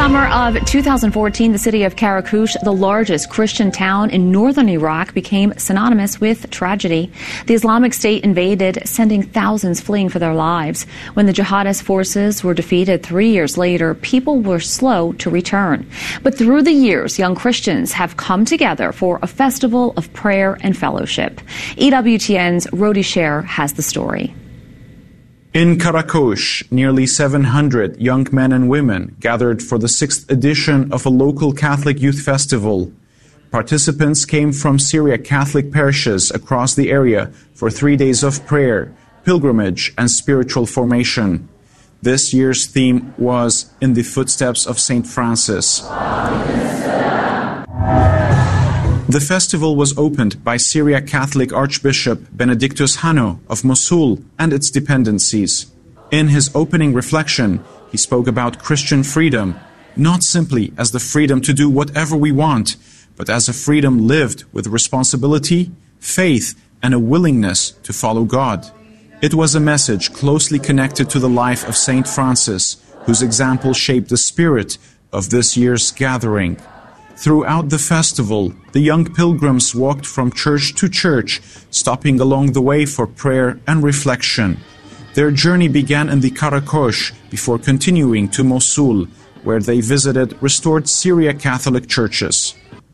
summer of 2014, the city of Qaraqosh, the largest Christian town in northern Iraq, became synonymous with tragedy. The Islamic State invaded, sending thousands fleeing for their lives. When the jihadist forces were defeated 3 years later, people were slow to return. But through the years, young Christians have come together for a festival of prayer and fellowship. EWTN's Rodi Sher has the story. In Qaraqosh, nearly 700 young men and women gathered for the 6th edition of a local Catholic youth festival. Participants came from Syriac Catholic parishes across the area for 3 days of prayer, pilgrimage, and spiritual formation. This year's theme was In the Footsteps of St. Francis. The festival was opened by Syriac Catholic Archbishop Benedictus Hano of Mosul and its dependencies. In his opening reflection, he spoke about Christian freedom, not simply as the freedom to do whatever we want, but as a freedom lived with responsibility, faith, and a willingness to follow God. It was a message closely connected to the life of St. Francis, whose example shaped the spirit of this year's gathering. Throughout the festival, the young pilgrims walked from church to church, stopping along the way for prayer and reflection. Their journey began in the Qaraqosh before continuing to Mosul, where they visited restored Syriac Catholic churches.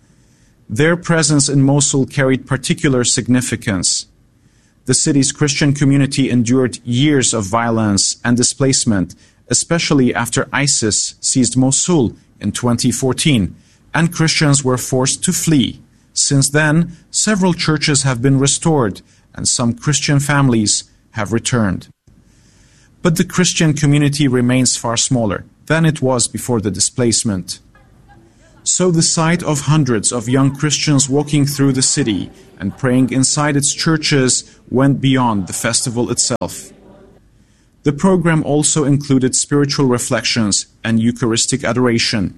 Their presence in Mosul carried particular significance. The city's Christian community endured years of violence and displacement, especially after ISIS seized Mosul in 2014. And Christians were forced to flee. Since then, several churches have been restored, and some Christian families have returned. But the Christian community remains far smaller than it was before the displacement. So the sight of hundreds of young Christians walking through the city and praying inside its churches went beyond the festival itself. The program also included spiritual reflections and Eucharistic adoration.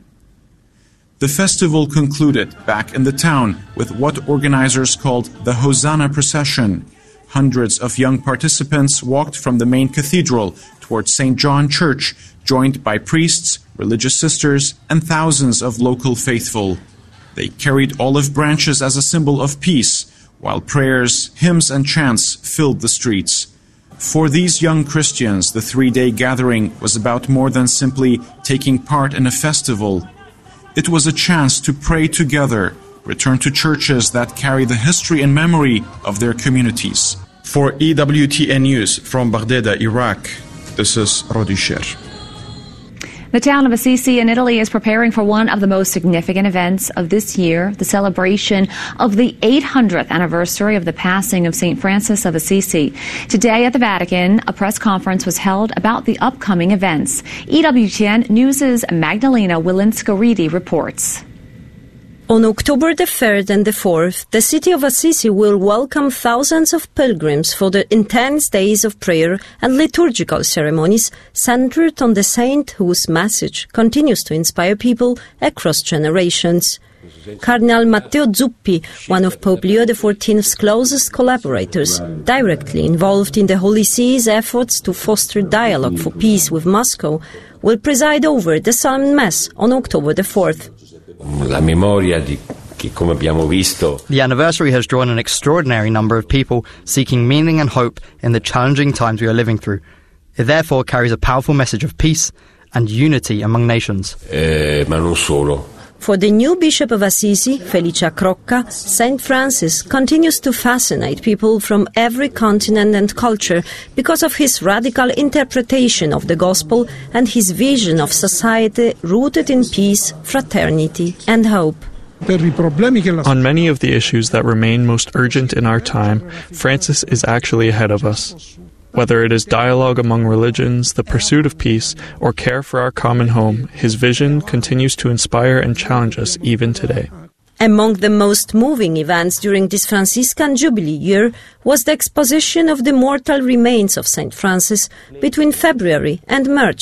The festival concluded back in the town with what organizers called the Hosanna procession. Hundreds of young participants walked from the main cathedral towards St. John Church, joined by priests, religious sisters, and thousands of local faithful. They carried olive branches as a symbol of peace, while prayers, hymns, and chants filled the streets. For these young Christians, the 3-day gathering was about more than simply taking part in a festival. It was a chance to pray together, return to churches that carry the history and memory of their communities. For EWTN News from Baghdad, Iraq, this is Rodi Sher. The town of Assisi in Italy is preparing for one of the most significant events of this year, the celebration of the 800th anniversary of the passing of St. Francis of Assisi. Today at the Vatican, a press conference was held about the upcoming events. EWTN News' Magdalena Wilinska-Reedy reports. On October the 3rd and the 4th, the city of Assisi will welcome thousands of pilgrims for the intense days of prayer and liturgical ceremonies centered on the saint whose message continues to inspire people across generations. Cardinal Matteo Zuppi, one of Pope Leo XIV's closest collaborators, directly involved in the Holy See's efforts to foster dialogue for peace with Moscow, will preside over the solemn Mass on October the 4th. The anniversary has drawn an extraordinary number of people seeking meaning and hope in the challenging times we are living through. It therefore carries a powerful message of peace and unity among nations. For the new Bishop of Assisi, Felicia Crocca, St. Francis continues to fascinate people from every continent and culture because of his radical interpretation of the Gospel and his vision of society rooted in peace, fraternity, and hope. On many of the issues that remain most urgent in our time, Francis is actually ahead of us. Whether it is dialogue among religions, the pursuit of peace, or care for our common home, his vision continues to inspire and challenge us even today. Among the most moving events during this Franciscan Jubilee year was the exposition of the mortal remains of St. Francis between February and March,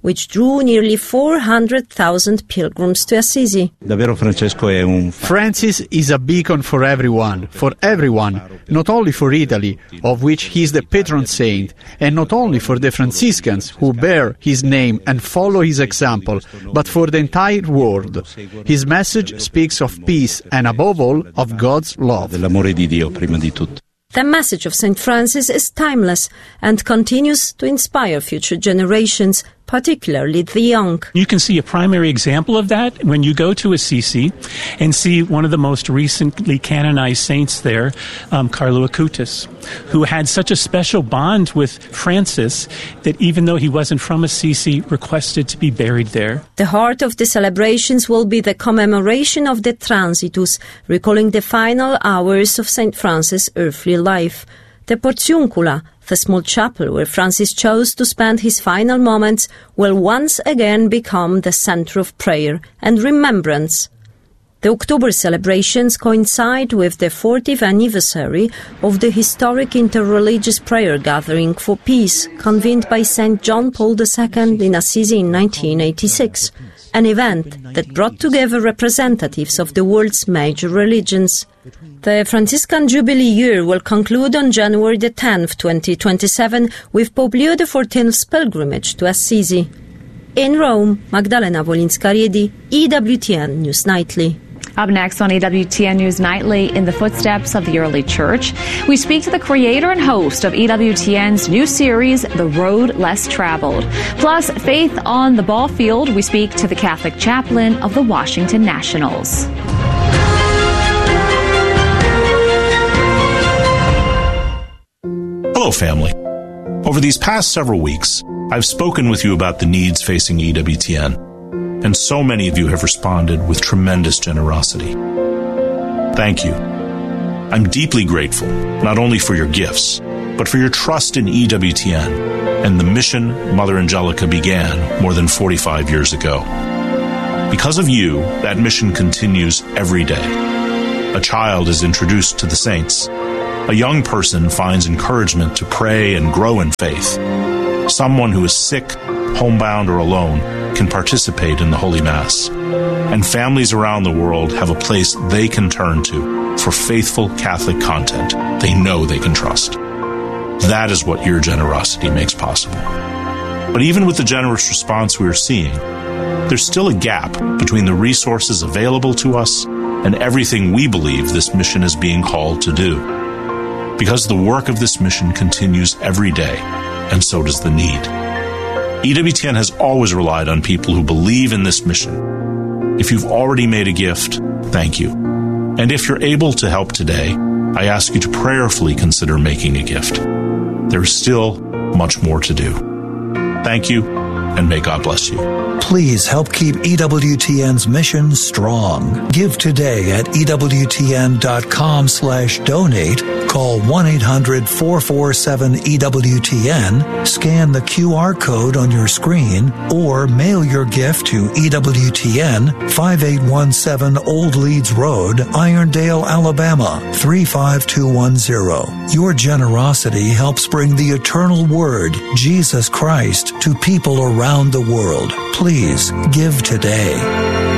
which drew nearly 400,000 pilgrims to Assisi. Francis is a beacon for everyone, not only for Italy, of which he is the patron saint, and not only for the Franciscans who bear his name and follow his example, but for the entire world. His message speaks of peace and, above all, of God's love. The message of St. Francis is timeless and continues to inspire future generations, particularly the young. You can see a primary example of that when you go to Assisi and see one of the most recently canonized saints there, Carlo Acutis, who had such a special bond with Francis that even though he wasn't from Assisi, requested to be buried there. The heart of the celebrations will be the commemoration of the Transitus, recalling the final hours of St. Francis' earthly life. The Portiuncula, the small chapel where Francis chose to spend his final moments, will once again become the center of prayer and remembrance. The October celebrations coincide with the 40th anniversary of the historic interreligious prayer gathering for peace convened by St. John Paul II in Assisi in 1986, an event that brought together representatives of the world's major religions. The Franciscan Jubilee year will conclude on January the 10th, 2027, with Pope Leo XIV's pilgrimage to Assisi. In Rome, Magdalena Wolinska-Riedi, EWTN News Nightly. Up next on EWTN News Nightly, in the footsteps of the early church, we speak to the creator and host of EWTN's new series, The Road Less Traveled. Plus, faith on the ball field, we speak to the Catholic chaplain of the Washington Nationals. Hello, family. Over these past several weeks, I've spoken with you about the needs facing EWTN, and so many of you have responded with tremendous generosity. Thank you. I'm deeply grateful, not only for your gifts, but for your trust in EWTN and the mission Mother Angelica began more than 45 years ago. Because of you, that mission continues every day. A child is introduced to the saints. A young person finds encouragement to pray and grow in faith. Someone who is sick, homebound, or alone can participate in the Holy Mass. And families around the world have a place they can turn to for faithful Catholic content they know they can trust. That is what your generosity makes possible. But even with the generous response we are seeing, there's still a gap between the resources available to us and everything we believe this mission is being called to do. Because the work of this mission continues every day, and so does the need. EWTN has always relied on people who believe in this mission. If you've already made a gift, thank you. And if you're able to help today, I ask you to prayerfully consider making a gift. There is still much more to do. Thank you, and may God bless you. Please help keep EWTN's mission strong. Give today at EWTN.com/donate. Call 1-800-447-EWTN, scan the QR code on your screen, or mail your gift to EWTN, 5817 Old Leeds Road, Irondale, Alabama, 35210. Your generosity helps bring the eternal Word, Jesus Christ, to people around the world. Please give today.